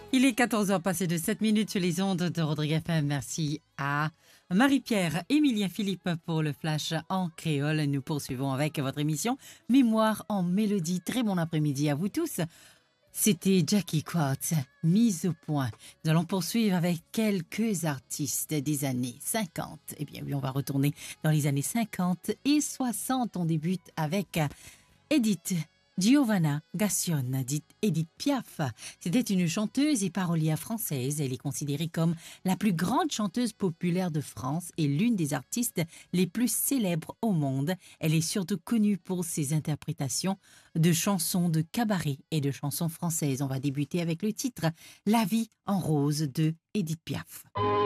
Il est 14 heures passées de 7 minutes sur les ondes de Rodrigue FM. Merci à Marie-Pierre, Émilien Philippe pour le flash en créole. Nous poursuivons avec votre émission Mémoire en mélodie. Très bon après-midi à vous tous. C'était Jackie Quartz, mise au point. Nous allons poursuivre avec quelques artistes des années 50. Eh bien oui, on va retourner dans les années 50 et 60. On débute avec Edith Giovanna Gassion, dite Edith Piaf. C'était une chanteuse et parolière française. Elle est considérée comme la plus grande chanteuse populaire de France et l'une des artistes les plus célèbres au monde. Elle est surtout connue pour ses interprétations de chansons de cabaret et de chansons françaises. On va débuter avec le titre La vie en rose de Edith Piaf.